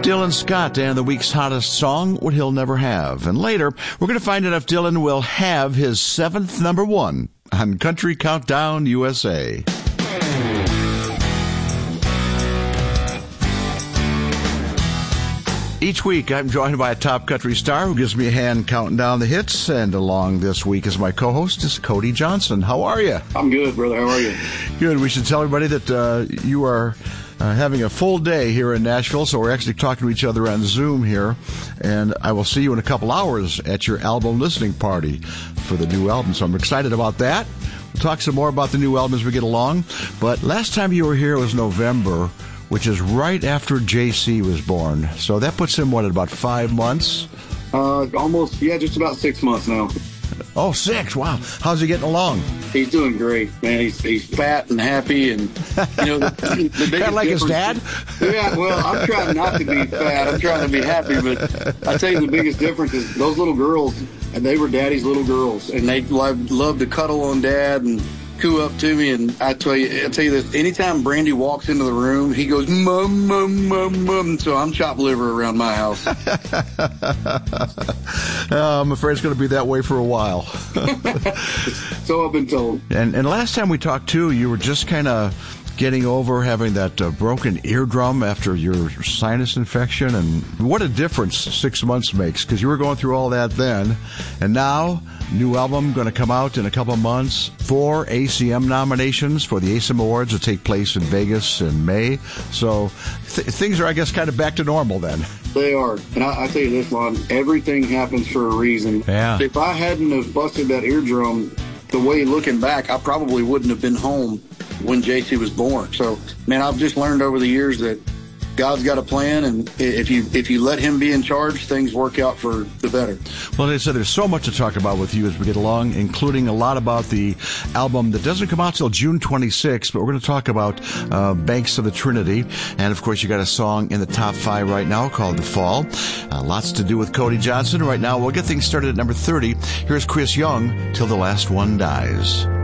Dylan Scott and the week's hottest song, What He'll Never Have. And later, we're going to find out if Dylan will have his 7th number one on Country Countdown USA. Each week, I'm joined by a top country star who gives me a hand counting down the hits. And along this week as my co-host is Cody Johnson. How are you? I'm good, brother. How are you? Good. We should tell everybody that you are having a full day here in Nashville, so we're actually talking to each other on Zoom here. And I will see you in a couple hours at your album listening party for the new album. So I'm excited about that. We'll talk some more about the new album as we get along. But last time you were here was November, which is right after JC was born. So that puts him, at about 5 months? Almost, just about 6 months now. Oh, 6. Wow. How's he getting along? He's doing great, man. He's fat and happy, and the biggest kind of like his dad. Yeah, well, I'm trying not to be fat. I'm trying to be happy, but I tell you, the biggest difference is those little girls, and they were Daddy's little girls, and they love to cuddle on Dad and coo up to me. And I tell you this: anytime Brandy walks into the room, he goes mum mum mum mum. So I'm chopped liver around my house. I'm afraid it's going to be that way for a while. So I've been told. And last time we talked too, you were just kind of getting over having that broken eardrum after your sinus infection. And what a difference 6 months makes, because you were going through all that then. And now, new album going to come out in a couple of months. 4 ACM nominations for the ACM Awards will take place in Vegas in May. So things are, I guess, kind of back to normal then. They are. And I tell you this, Lon, everything happens for a reason. Yeah. If I hadn't have busted that eardrum, the way looking back, I probably wouldn't have been home when JC was born. So, man, I've just learned over the years that God's got a plan, and if you let him be in charge, things work out for the better. Well, as I said, there's so much to talk about with you as we get along, including a lot about the album that doesn't come out till June 26th, but we're going to talk about Banks of the Trinity. And, of course, you got a song in the top 5 right now called The Fall. Lots to do with Cody Johnson. Right now, we'll get things started at number 30. Here's Chris Young, Till the Last One Dies.